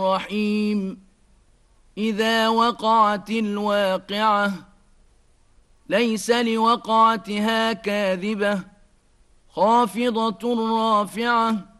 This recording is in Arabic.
الرحيم إذا وقعت الواقعة ليس لوقعتها كاذبة خافضة رافعة